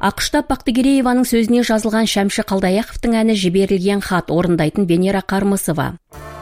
Ақұштап Бақтыгерееваның сөзіне жазылған Шәмші Қалдаяқовтың әні жіберілген хат орындайтын Венера Қармысова.